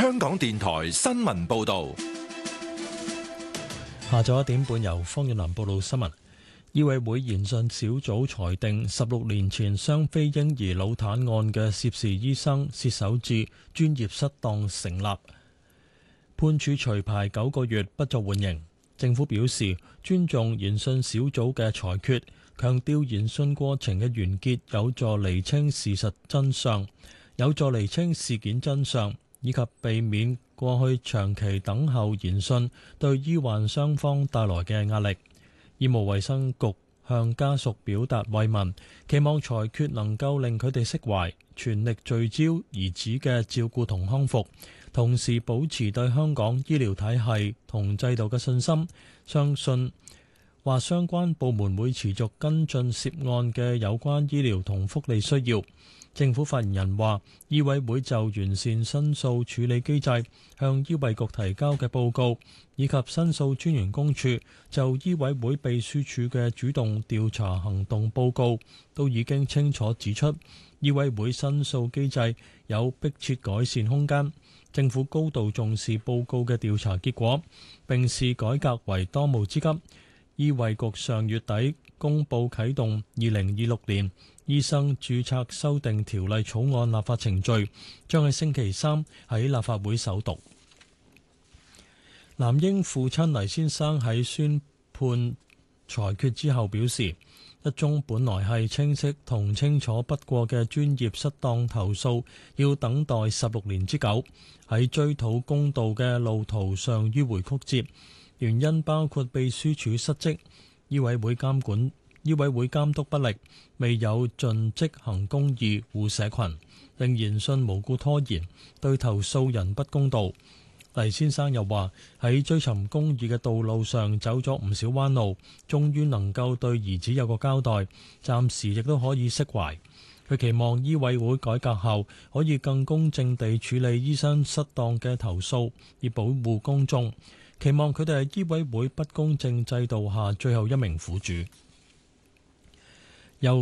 香港電台新聞報道。 下晝1點半由方遠南報道新聞。醫委會研訊小組裁定16年前雙非嬰兒腦癱案嘅涉事醫生薛守志專業失當成立，判處除牌9個月，不作緩刑。政府表示尊重研訊小組嘅裁決，強調研訊過程嘅完結有助釐清事實真相，有助釐清事件真相，以及避免過去長期等候研訊對醫患雙方帶來嘅壓力。醫務衛生局向家屬表達慰問，期望裁決能夠令佢哋釋懷，全力聚焦兒子嘅照顧同康復，同時保持對香港醫療體系同制度嘅信心。相信話相關部門會持續跟進涉案嘅有關醫療同福利需要。政府發言人話，醫委會就完善申訴處理機制向醫衛局提交嘅報告，以及申訴專員公署就醫委會秘書處嘅主動調查行動報告，都已經清楚指出醫委會申訴機制有迫切改善空間。政府高度重視報告嘅調查結果，並視改革為當務之急。醫衛局上月底公佈啟動2026年醫生註冊修訂條例草案立法程序，將喺星期三喺立法會首讀。男嬰父親黎先生喺宣判裁決之後表示，一宗本來係清晰同清楚不過嘅專業失當投訴，要等待16年之久，喺追討公道嘅路途上迂迴曲折。原因包括秘書處失職、醫委會監督不力、未有盡職行公義護社群，令研訊無故拖延，對投訴人不公道。黎先生又話喺追尋公義嘅道路上走咗唔少彎路，終於能夠對兒子有個交代，暫時亦都可以釋懷。佢期望醫委會改革後可以更公正地處理醫生失當嘅投訴，以保護公眾。期望佢哋係醫委會不公正制度下最後一名苦主。